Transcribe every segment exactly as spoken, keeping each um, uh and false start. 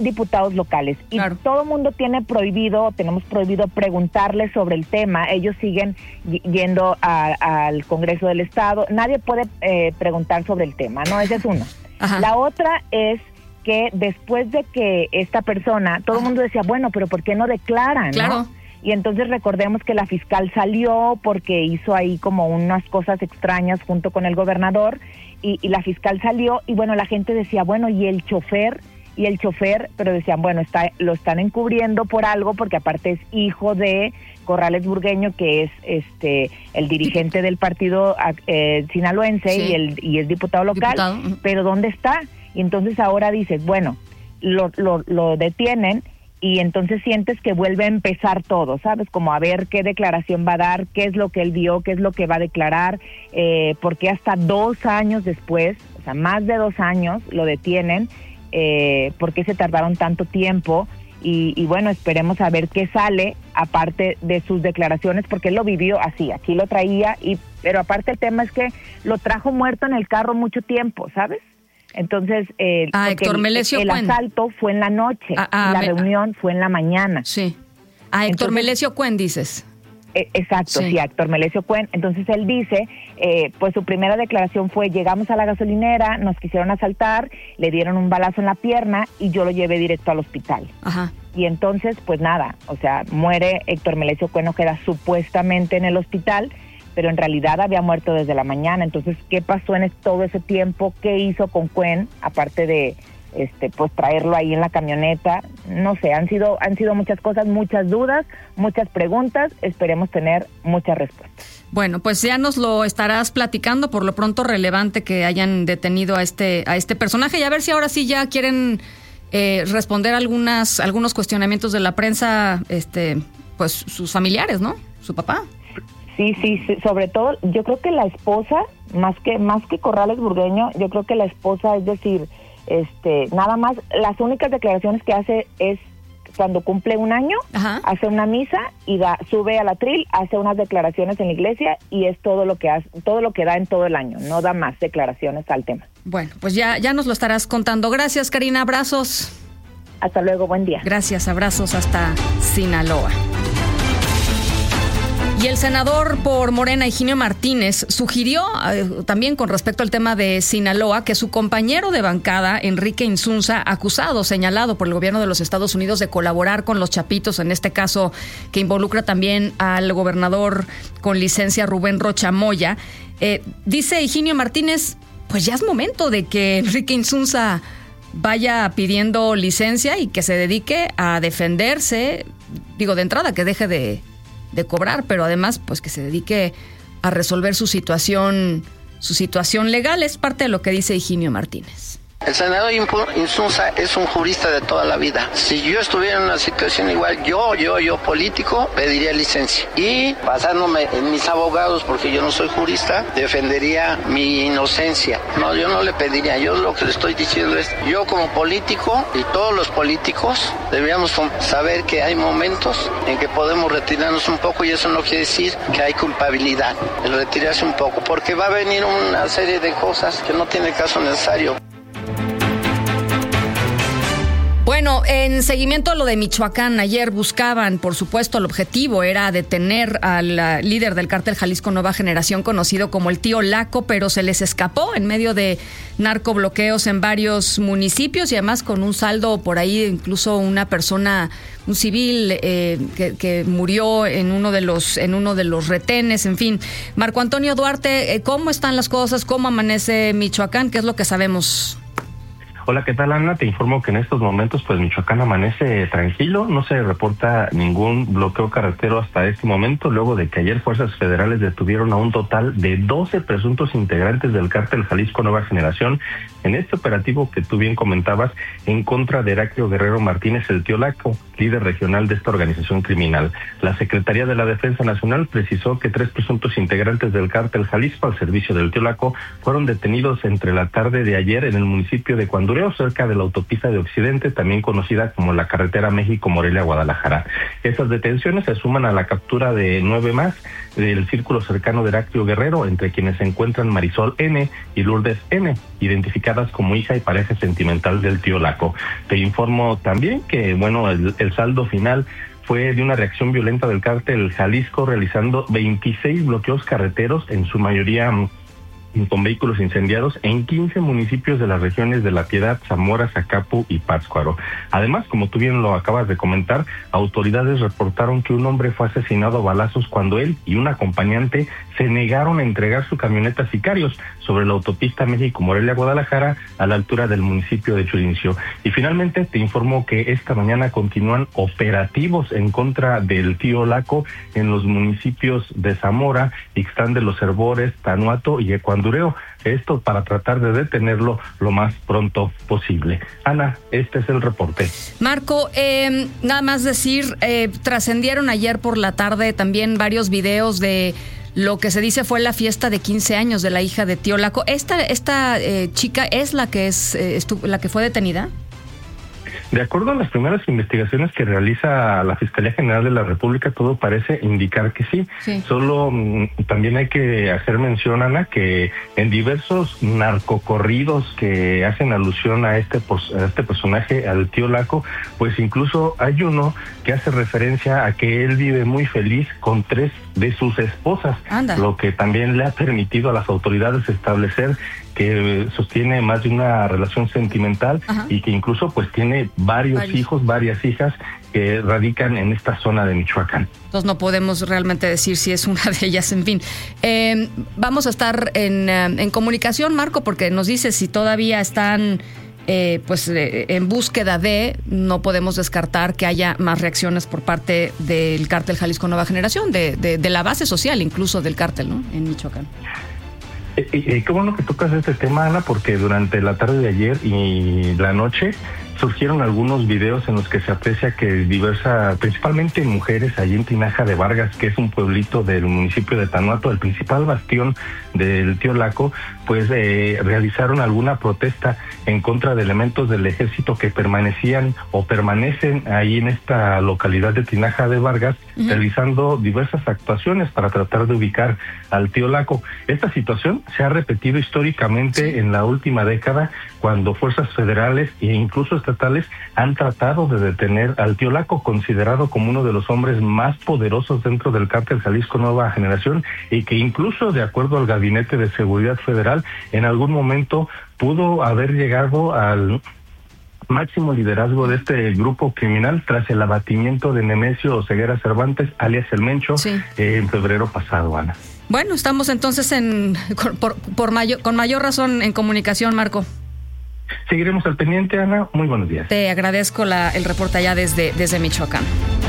diputados locales y claro. todo el mundo tiene prohibido, tenemos prohibido preguntarles sobre el tema. Ellos siguen y- yendo a, al Congreso del Estado. Nadie puede eh, preguntar sobre el tema, ¿no? Esa es una. Ajá. La otra es que después de que esta persona, todo el mundo decía, bueno, pero ¿por qué no declaran? Claro. ¿no? Y entonces recordemos que la fiscal salió porque hizo ahí como unas cosas extrañas junto con el gobernador y, y la fiscal salió y bueno, la gente decía, bueno, ¿y el chofer? Y el chofer, pero decían, bueno, está, lo están encubriendo por algo porque aparte es hijo de Corrales Burgueño, que es este el dirigente del partido eh, sinaloense sí. y, el, y es diputado local, diputado. Pero ¿dónde está? Y entonces ahora dices, bueno, lo, lo, lo detienen y entonces sientes que vuelve a empezar todo, ¿sabes? Como a ver qué declaración va a dar, qué es lo que él vio, qué es lo que va a declarar, eh, porque hasta dos años después, o sea, más de dos años lo detienen, eh, ¿por qué se tardaron tanto tiempo? Y, y bueno, esperemos a ver qué sale, aparte de sus declaraciones, porque él lo vivió así, aquí lo traía, y pero aparte el tema es que lo trajo muerto en el carro mucho tiempo, ¿sabes? Entonces, eh, ah, Héctor Melesio el, el asalto fue en la noche, ah, ah, y la me, reunión fue en la mañana. Sí. A Héctor Entonces, Melesio Cuen, dices. Eh, exacto, sí. sí, a Héctor Melesio Cuen. Entonces él dice, eh, pues su primera declaración fue, llegamos a la gasolinera, nos quisieron asaltar, le dieron un balazo en la pierna y yo lo llevé directo al hospital. Ajá. Y entonces, pues nada, o sea, muere Héctor Melesio Cuen Ojeda supuestamente en el hospital, pero en realidad había muerto desde la mañana. Entonces, ¿qué pasó en todo ese tiempo? ¿Qué hizo con Cuen? Aparte de, este, pues traerlo ahí en la camioneta. No sé, han sido, han sido muchas cosas, muchas dudas, muchas preguntas. Esperemos tener muchas respuestas. Bueno, pues ya nos lo estarás platicando. Por lo pronto, relevante que hayan detenido a este, a este personaje y a ver si ahora sí ya quieren eh, responder algunas, algunos cuestionamientos de la prensa, este, pues sus familiares, ¿no? Su papá. Sí, sí, sí, sobre todo, yo creo que la esposa, más que más que Corrales Burgueño, yo creo que la esposa, es decir, este, nada más, las únicas declaraciones que hace es cuando cumple un año, Ajá. hace una misa y da, sube al atril, hace unas declaraciones en la iglesia y es todo lo que hace, todo lo que da en todo el año, no da más declaraciones al tema. Bueno, pues ya, ya nos lo estarás contando. Gracias, Karina, abrazos. Hasta luego, buen día. Gracias, abrazos hasta Sinaloa. Y el senador por Morena, Higinio Martínez, sugirió eh, también con respecto al tema de Sinaloa que su compañero de bancada, Enrique Insunza, acusado, señalado por el gobierno de los Estados Unidos de colaborar con los chapitos, en este caso que involucra también al gobernador con licencia Rubén Rocha Moya, eh, dice Higinio Martínez, pues ya es momento de que Enrique Insunza vaya pidiendo licencia y que se dedique a defenderse, digo de entrada que deje de... de cobrar, pero además pues que se dedique a resolver su situación, su situación legal. Es parte de lo que dice Higinio Martínez. El senador Insunza es un jurista de toda la vida. Si yo estuviera en una situación igual, yo, yo, yo político, pediría licencia. Y basándome en mis abogados, porque yo no soy jurista, defendería mi inocencia. No, yo no le pediría. Yo lo que le estoy diciendo es, yo como político y todos los políticos deberíamos saber que hay momentos en que podemos retirarnos un poco y eso no quiere decir que hay culpabilidad. El retirarse un poco, porque va a venir una serie de cosas que no tiene caso necesario. Bueno, en seguimiento a lo de Michoacán, ayer buscaban, por supuesto, el objetivo era detener al uh, líder del cártel Jalisco Nueva Generación, conocido como el Tío Laco, pero se les escapó en medio de narcobloqueos en varios municipios y además con un saldo por ahí, incluso una persona, un civil eh, que, que murió en uno de los en uno de los retenes, en fin. Marco Antonio Duarte, eh, ¿cómo están las cosas? ¿Cómo amanece Michoacán? ¿Qué es lo que sabemos? Hola, ¿qué tal, Ana? Te informo que en estos momentos, pues, Michoacán amanece tranquilo, no se reporta ningún bloqueo carretero hasta este momento, luego de que ayer fuerzas federales detuvieron a un total de doce presuntos integrantes del cártel Jalisco Nueva Generación en este operativo que tú bien comentabas en contra de Heraclio Guerrero Martínez, el Tío Laco, líder regional de esta organización criminal. La Secretaría de la Defensa Nacional precisó que tres presuntos integrantes del cártel Jalisco al servicio del Tío Laco fueron detenidos entre la tarde de ayer en el municipio de Cuando Ecuandureo, cerca de la autopista de Occidente, también conocida como la carretera México-Morelia-Guadalajara. Estas detenciones se suman a la captura de nueve más del círculo cercano de Heraclio Guerrero, entre quienes se encuentran Marisol N. y Lourdes N., identificadas como hija y pareja sentimental del tío Laco. Te informo también que, bueno, el, el saldo final fue de una reacción violenta del cártel Jalisco, realizando veintiséis bloqueos carreteros, en su mayoría con vehículos incendiados, en quince municipios de las regiones de La Piedad, Zamora, Zacapu y Pátzcuaro. Además, como tú bien lo acabas de comentar, autoridades reportaron que un hombre fue asesinado a balazos cuando él y un acompañante se negaron a entregar su camioneta a sicarios sobre la autopista México-Morelia-Guadalajara, a la altura del municipio de Churincio. Y finalmente te informo que esta mañana continúan operativos en contra del tío Laco en los municipios de Zamora, Ixtán de los Herbores, Tanuato y Ecuador. Esto para tratar de detenerlo lo más pronto posible. Ana, este es el reporte. Marco, eh, nada más decir, eh, trascendieron ayer por la tarde también varios videos de lo que se dice fue la fiesta de quince años de la hija de tío Laco. ¿Esta, esta eh, chica es la que es eh, estu- la que fue detenida? De acuerdo a las primeras investigaciones que realiza la Fiscalía General de la República, todo parece indicar que sí. sí. Solo mm, también hay que hacer mención, Ana, que en diversos narcocorridos que hacen alusión a este, a este personaje, al tío Laco, pues incluso hay uno que hace referencia a que él vive muy feliz con tres de sus esposas, Anda. Lo que también le ha permitido a las autoridades establecer que sostiene más de una relación sentimental. Ajá. Y que incluso pues tiene varios, varios hijos, varias hijas que radican en esta zona de Michoacán. Entonces no podemos realmente decir si es una de ellas, en fin. Eh, vamos a estar en, en comunicación, Marco, porque nos dice si todavía están eh, pues eh, en búsqueda de, no podemos descartar que haya más reacciones por parte del cártel Jalisco Nueva Generación, de, de, de la base social incluso del cártel, ¿no?, en Michoacán. Eh, eh, qué bueno que tocas este tema, Ana, porque durante la tarde de ayer y la noche surgieron algunos videos en los que se aprecia que diversas, principalmente mujeres, allí en Tinaja de Vargas, que es un pueblito del municipio de Tanuato, el principal bastión del tío Laco, pues eh, realizaron alguna protesta en contra de elementos del ejército que permanecían o permanecen ahí en esta localidad de Tinaja de Vargas, uh-huh. realizando diversas actuaciones para tratar de ubicar al tío Laco. Esta situación se ha repetido históricamente en la última década, cuando fuerzas federales e incluso estatales han tratado de detener al tío Laco, considerado como uno de los hombres más poderosos dentro del cártel Jalisco Nueva Generación, y que incluso, de acuerdo al Gabinete de Seguridad Federal, en algún momento pudo haber llegado al máximo liderazgo de este grupo criminal tras el abatimiento de Nemesio Oseguera Cervantes, alias El Mencho, sí. eh, en febrero pasado, Ana. Bueno, estamos entonces en por, por mayor, con mayor razón en comunicación, Marco. Seguiremos al pendiente, Ana. Muy buenos días. Te agradezco la, el reporte allá desde, desde Michoacán.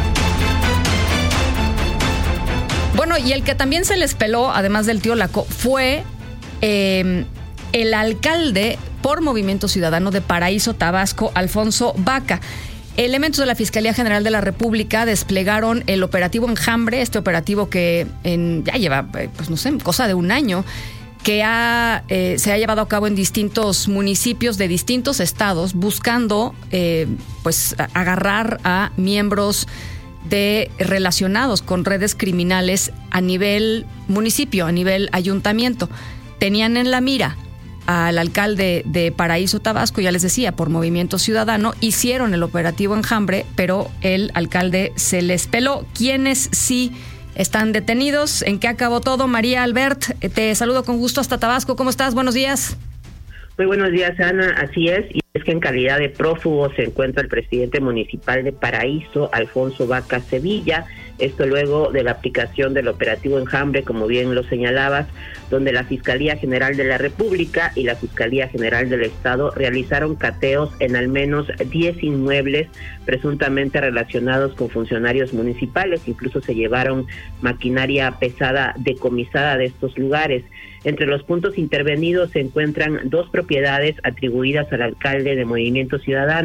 Bueno, y el que también se les peló, además del tío Laco, fue eh, el alcalde por Movimiento Ciudadano de Paraíso, Tabasco, Alfonso Vaca. Elementos de la Fiscalía General de la República desplegaron el operativo Enjambre, este operativo que en, ya lleva, pues no sé, cosa de un año, que ha, eh, se ha llevado a cabo en distintos municipios de distintos estados, buscando eh, pues agarrar a miembros de relacionados con redes criminales a nivel municipio, a nivel ayuntamiento. Tenían en la mira al alcalde de Paraíso, Tabasco, ya les decía, por Movimiento Ciudadano, hicieron el operativo Enjambre, pero el alcalde se les peló. ¿Quiénes sí están detenidos? ¿En qué acabó todo? María Albert, te saludo con gusto hasta Tabasco. ¿Cómo estás? Buenos días. Muy buenos días, Ana. Así es, y es que en calidad de prófugo se encuentra el presidente municipal de Paraíso, Alfonso Vaca Sevilla. Esto luego de la aplicación del operativo Enjambre, como bien lo señalabas, donde la Fiscalía General de la República y la Fiscalía General del Estado realizaron cateos en al menos diez inmuebles presuntamente relacionados con funcionarios municipales. Incluso se llevaron maquinaria pesada decomisada de estos lugares. Entre los puntos intervenidos se encuentran dos propiedades atribuidas al alcalde de Movimiento Ciudadano,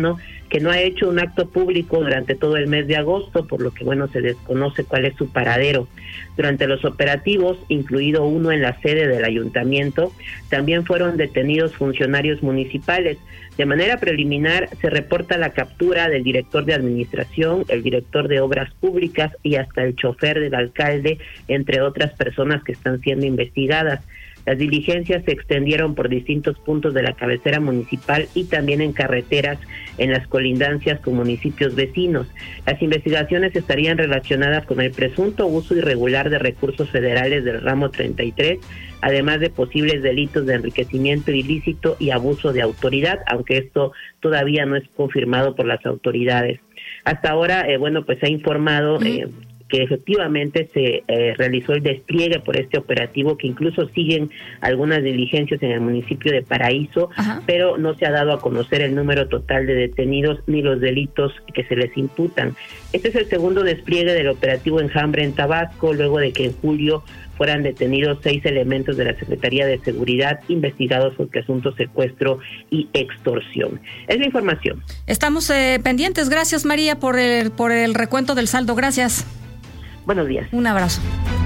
que no ha hecho un acto público durante todo el mes de agosto, por lo que, bueno, se desconoce cuál es su paradero. Durante los operativos, incluido uno en la sede del ayuntamiento, también fueron detenidos funcionarios municipales. De manera preliminar, se reporta la captura del director de administración, el director de obras públicas y hasta el chofer del alcalde, entre otras personas que están siendo investigadas. Las diligencias se extendieron por distintos puntos de la cabecera municipal y también en carreteras en las colindancias con municipios vecinos. Las investigaciones estarían relacionadas con el presunto uso irregular de recursos federales del ramo treinta y tres, además de posibles delitos de enriquecimiento ilícito y abuso de autoridad, aunque esto todavía no es confirmado por las autoridades. Hasta ahora, eh, bueno, pues se ha informado eh, que efectivamente se eh, realizó el despliegue por este operativo, que incluso siguen algunas diligencias en el municipio de Paraíso, Ajá. pero no se ha dado a conocer el número total de detenidos ni los delitos que se les imputan. Este es el segundo despliegue del operativo Enjambre en Tabasco, luego de que en julio fueran detenidos seis elementos de la Secretaría de Seguridad investigados por presunto secuestro y extorsión. Es la información. Estamos eh, pendientes. Gracias, María, por el, por el recuento del saldo. Gracias. Buenos días. Un abrazo.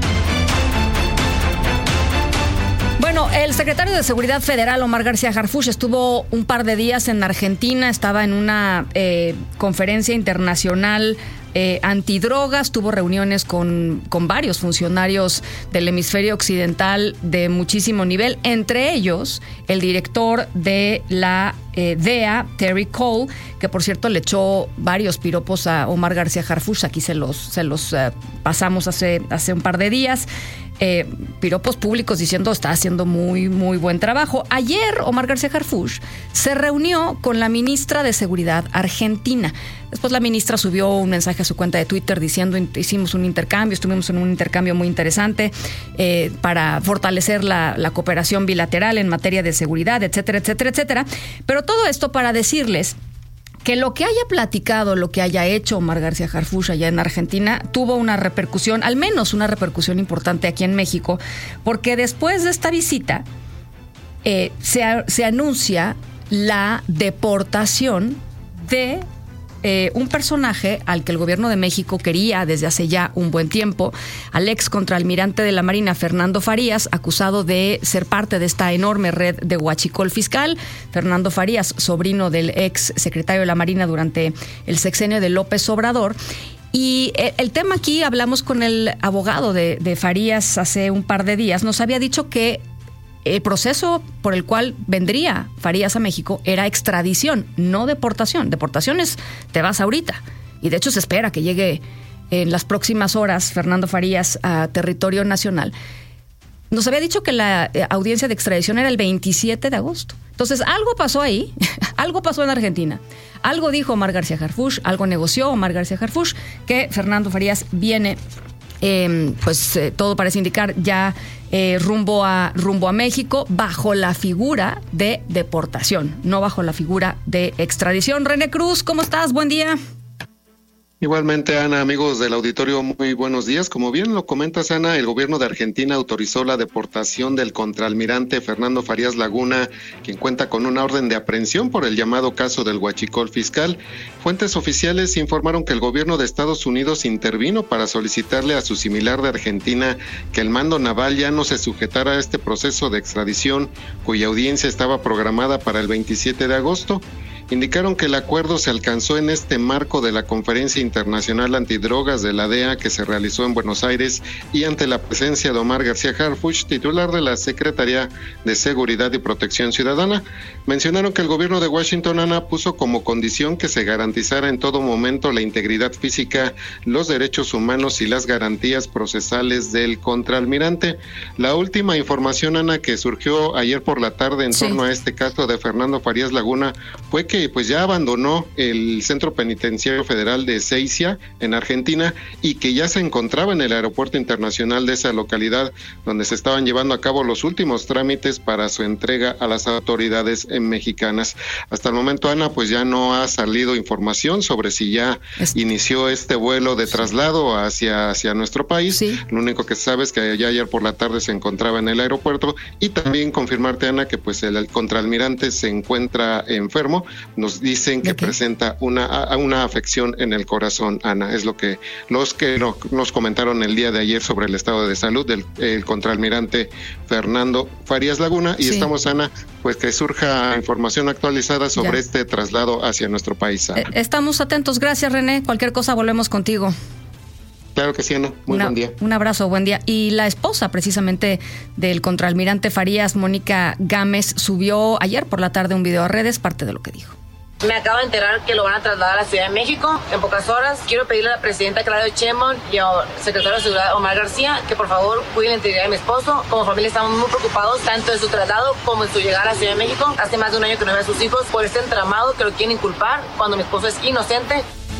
Bueno, el secretario de Seguridad Federal, Omar García Harfuch, estuvo un par de días en Argentina, estaba en una eh, conferencia internacional eh, antidrogas, tuvo reuniones con, con varios funcionarios del hemisferio occidental de muchísimo nivel, entre ellos el director de la eh, D E A, Terry Cole, que por cierto le echó varios piropos a Omar García Harfuch, aquí se los, se los uh, pasamos hace, hace un par de días. Eh, piropos públicos diciendo está haciendo muy, muy buen trabajo. Ayer Omar García Harfuch se reunió con la ministra de Seguridad argentina. Después la ministra subió un mensaje a su cuenta de Twitter diciendo hicimos un intercambio, estuvimos en un intercambio muy interesante eh, para fortalecer la, la cooperación bilateral en materia de seguridad, etcétera, etcétera, etcétera. Pero todo esto para decirles que lo que haya platicado, lo que haya hecho Omar García Harfuch allá en Argentina, tuvo una repercusión, al menos una repercusión importante aquí en México, porque después de esta visita eh, se, se anuncia la deportación de Eh, un personaje al que el gobierno de México quería desde hace ya un buen tiempo, al ex contraalmirante de la Marina, Fernando Farías, acusado de ser parte de esta enorme red de huachicol fiscal. Fernando Farías, sobrino del ex secretario de la Marina durante el sexenio de López Obrador. Y el, el tema aquí, hablamos con el abogado de, de Farías hace un par de días, nos había dicho que el proceso por el cual vendría Farías a México era extradición, no deportación. Deportación es te vas ahorita. Y de hecho se espera que llegue en las próximas horas Fernando Farías a territorio nacional. Nos había dicho que la audiencia de extradición era el veintisiete de agosto. Entonces algo pasó ahí, algo pasó en Argentina. Algo dijo Omar García Harfuch, algo negoció Omar García Harfuch, que Fernando Farías viene, eh, pues eh, todo parece indicar ya Eh, rumbo a rumbo a México bajo la figura de deportación, no bajo la figura de extradición. René Cruz, ¿cómo estás? Buen día. Igualmente, Ana, amigos del auditorio, muy buenos días. Como bien lo comentas, Ana, el gobierno de Argentina autorizó la deportación del contraalmirante Fernando Farías Laguna, quien cuenta con una orden de aprehensión por el llamado caso del huachicol fiscal. Fuentes oficiales informaron que el gobierno de Estados Unidos intervino para solicitarle a su similar de Argentina que el mando naval ya no se sujetara a este proceso de extradición, cuya audiencia estaba programada para el veintisiete de agosto. Indicaron que el acuerdo se alcanzó en este marco de la Conferencia Internacional Antidrogas de la D E A que se realizó en Buenos Aires y ante la presencia de Omar García Harfuch, titular de la Secretaría de Seguridad y Protección Ciudadana. Mencionaron que el gobierno de Washington, Ana, puso como condición que se garantizara en todo momento la integridad física, los derechos humanos y las garantías procesales del contraalmirante. La última información, Ana, que surgió ayer por la tarde en sí. torno a este caso de Fernando Farías Laguna fue que pues ya abandonó el Centro Penitenciario Federal de Ezeiza en Argentina y que ya se encontraba en el aeropuerto internacional de esa localidad, donde se estaban llevando a cabo los últimos trámites para su entrega a las autoridades mexicanas. Hasta el momento, Ana, pues ya no ha salido información sobre si ya es... inició este vuelo de traslado hacia, hacia nuestro país. Sí. Lo único que se sabe es que ya ayer por la tarde se encontraba en el aeropuerto y también confirmarte, Ana, que pues el, el contraalmirante se encuentra enfermo. nos dicen que ¿De qué? presenta una, una afección en el corazón, Ana. Es lo que los que no, nos comentaron el día de ayer sobre el estado de salud del el contraalmirante Fernando Farías Laguna. Y sí. estamos, Ana, pues que surja información actualizada sobre ya. este traslado hacia nuestro país. Ana. Estamos atentos. Gracias, René. Cualquier cosa volvemos contigo. Claro que sí, Ana. Muy Una, buen día. Un abrazo, buen día. Y la esposa, precisamente, del contraalmirante Farías, Mónica Gámez, subió ayer por la tarde un video a redes, parte de lo que dijo. Me acabo de enterar que lo van a trasladar a la Ciudad de México en pocas horas. Quiero pedirle a la presidenta Claudia Sheinbaum y al secretario de Seguridad Omar García que por favor cuiden la integridad de mi esposo. Como familia estamos muy preocupados tanto de su traslado como en su llegada a la Ciudad de México. Hace más de un año que no ve a sus hijos por este entramado que lo quieren inculpar cuando mi esposo es inocente.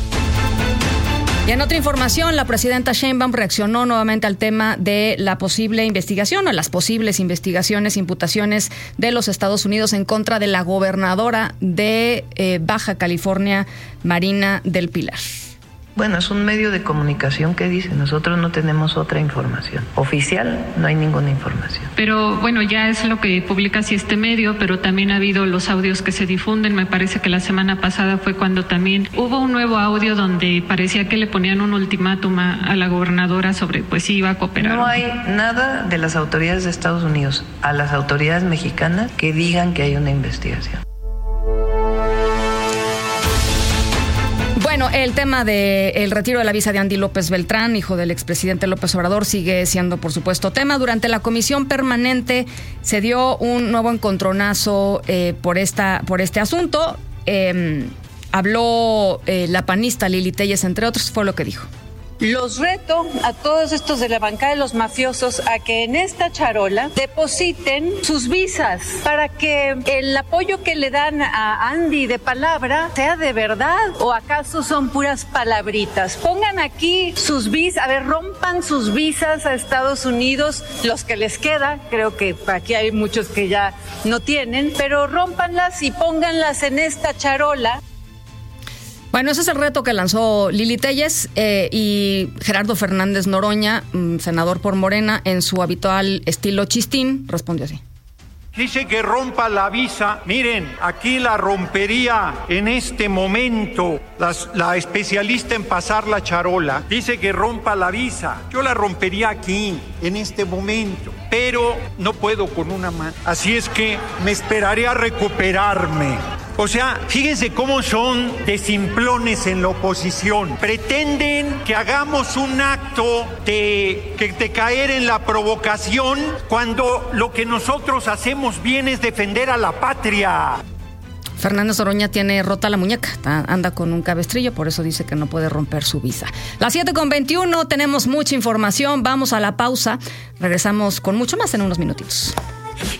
Y en otra información, la presidenta Sheinbaum reaccionó nuevamente al tema de la posible investigación o las posibles investigaciones, imputaciones de los Estados Unidos en contra de la gobernadora de eh, Baja California, Marina del Pilar. Bueno, es un medio de comunicación que dice, nosotros no tenemos otra información. Oficial, no hay ninguna información. Pero bueno, ya es lo que publica así este medio, pero también ha habido los audios que se difunden. Me parece que la semana pasada fue cuando también hubo un nuevo audio donde parecía que le ponían un ultimátum a, a la gobernadora sobre pues si iba a cooperar. No hay nada de las autoridades de Estados Unidos a las autoridades mexicanas que digan que hay una investigación. Bueno, el tema del retiro de la visa de Andy López Beltrán, hijo del expresidente López Obrador, sigue siendo, por supuesto, tema. Durante la comisión permanente se dio un nuevo encontronazo eh, por esta, por este asunto. Eh, habló eh, la panista Lili Téllez, entre otros, fue lo que dijo. Los reto a todos estos de la bancada de los mafiosos a que en esta charola depositen sus visas para que el apoyo que le dan a Andy de palabra sea de verdad o acaso son puras palabritas. Pongan aquí sus visas, a ver, rompan sus visas a Estados Unidos, los que les queda, creo que aquí hay muchos que ya no tienen, pero rómpanlas y pónganlas en esta charola. Bueno, ese es el reto que lanzó Lili Téllez eh, y Gerardo Fernández Noroña, senador por Morena, en su habitual estilo chistín, respondió así. Dice que rompa la visa. Miren, aquí la rompería en este momento las, la especialista en pasar la charola. Dice que rompa la visa. Yo la rompería aquí, en este momento. Pero no puedo con una mano. Así es que me esperaré a recuperarme. O sea, fíjense cómo son de simplones en la oposición. Pretenden que hagamos un acto de, de, de caer en la provocación cuando lo que nosotros hacemos bien es defender a la patria. Fernández Noroña tiene rota la muñeca, anda con un cabestrillo, por eso dice que no puede romper su visa. Las siete con veintiuno, tenemos mucha información, vamos a la pausa, regresamos con mucho más en unos minutitos.